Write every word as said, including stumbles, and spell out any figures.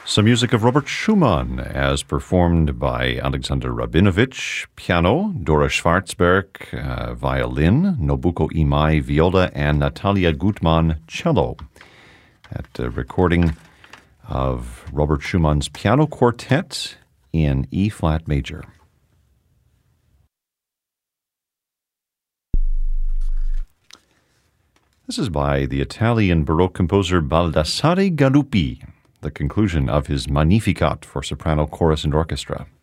Some music of Robert Schumann, as performed by Alexander Rabinovich, piano, Dora Schwarzberg, uh, violin, Nobuko Imai, viola, and Natalia Gutmann, cello. At a recording of Robert Schumann's piano quartet in E-flat major. This is by the Italian Baroque composer Baldassare Galuppi, the conclusion of his Magnificat for soprano, chorus, and orchestra.